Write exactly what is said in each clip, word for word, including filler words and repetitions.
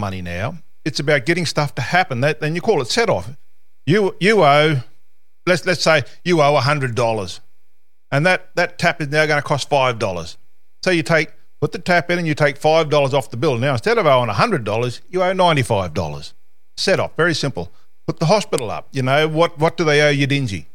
money now. It's about getting stuff to happen. That, then you call it set off. You you owe, let's let's say you owe one hundred dollars, and that, that tap is now going to cost five dollars. So you take put the tap in and you take five dollars off the bill. Now instead of owing one hundred dollars, you owe ninety-five dollars. Set off, very simple. Put the hospital up. You know, what, what do they owe you, Dingy?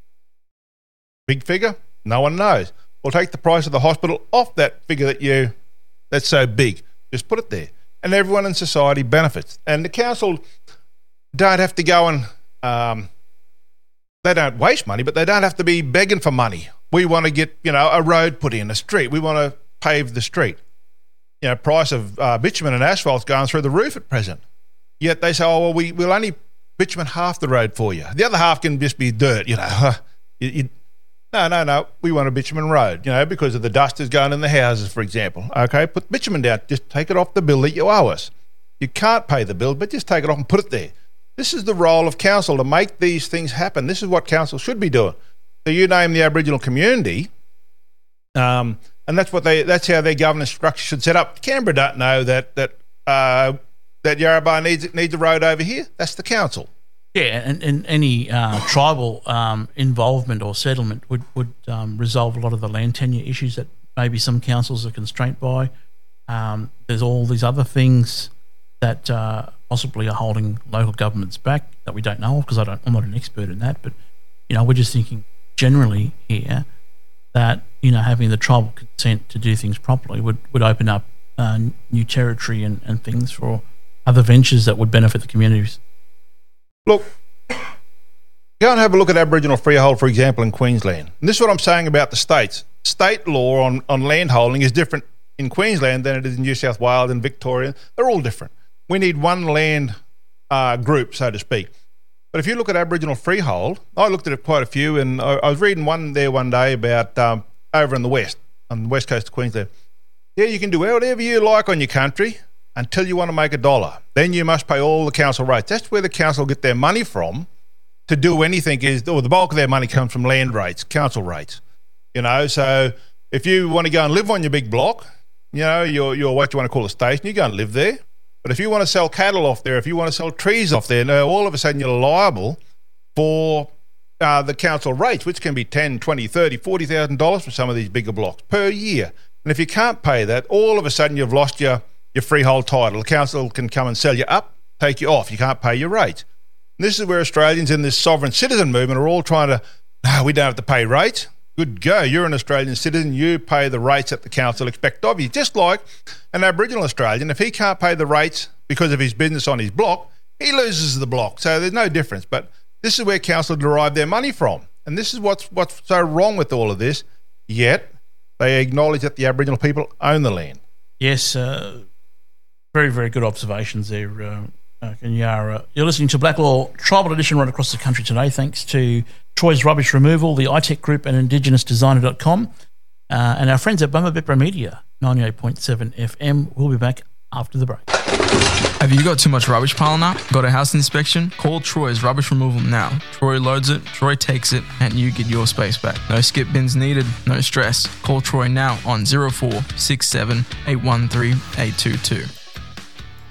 Big figure? No one knows. We'll take the price of the hospital off that figure that you that's so big. Just put it there. And everyone in society benefits. And the council don't have to go and, um, they don't waste money, but they don't have to be begging for money. We want to get, you know, a road put in, a street. We want to pave the street. You know, price of uh, bitumen and asphalt's going through the roof at present. Yet they say, oh, well, we, we'll only bitumen half the road for you. The other half can just be dirt, you know. you, you, no, no, no, we want a bitumen road, you know, because of the dust is going in the houses, for example. Okay, put bitumen down. Just take it off the bill that you owe us. You can't pay the bill, but just take it off and put it there. This is the role of council, to make these things happen. This is what council should be doing. So you name the Aboriginal community, um, and that's what they. That's how their governance structure should set up. Canberra don't know that that uh, that Yarrabah needs needs a road over here. That's the council. Yeah, and, and any uh, tribal um, involvement or settlement would would um, resolve a lot of the land tenure issues that maybe some councils are constrained by. Um, there's all these other things that uh, possibly are holding local governments back that we don't know of, because I don't, I'm not an expert in that. But you know, we're just thinking generally here that, you know, having the tribal consent to do things properly would, would open up uh, new territory and, and things for other ventures that would benefit the communities. Look, go and have a look at Aboriginal freehold, for example, in Queensland. And this is what I'm saying about the states. State law on, on land holding is different in Queensland than it is in New South Wales and Victoria. They're all different. We need one land uh, group, so to speak. But if you look at Aboriginal freehold, I looked at it quite a few, and I, I was reading one there one day about um, over in the west, on the west coast of Queensland. Yeah, you can do whatever you like on your country until you want to make a dollar. Then you must pay all the council rates. That's where the council get their money from to do anything, is, or the bulk of their money comes from land rates, council rates. You know, so if you want to go and live on your big block, you know, your your what you want to call a station, you go and live there. But if you want to sell cattle off there, if you want to sell trees off there, now all of a sudden you're liable for uh, the council rates, which can be ten, twenty, thirty, forty thousand dollars for some of these bigger blocks per year. And if you can't pay that, all of a sudden you've lost your your freehold title. The council can come and sell you up, take you off. You can't pay your rates. And this is where Australians in this sovereign citizen movement are all trying to, no, we don't have to pay rates. Good go. You're an Australian citizen. You pay the rates that the council expect of you. Just like an Aboriginal Australian, if he can't pay the rates because of his business on his block, he loses the block. So there's no difference. But this is where council derive their money from. And this is what's what's so wrong with all of this. Yet they acknowledge that the Aboriginal people own the land. Yes, uh, very, very good observations there, uh, uh, Kenyara. You're listening to Black Law Tribal Edition right across the country today, thanks to Troy's Rubbish Removal, the iTech Group, and Indigenous Designer dot com, uh, and our friends at Bumba Bipra Media, ninety-eight point seven F M. We'll be back after the break. Have you got too much rubbish piling up? Got a house inspection? Call Troy's Rubbish Removal now. Troy loads it, Troy takes it, and you get your space back. No skip bins needed, no stress. Call Troy now on zero four six seven eight one three eight two two.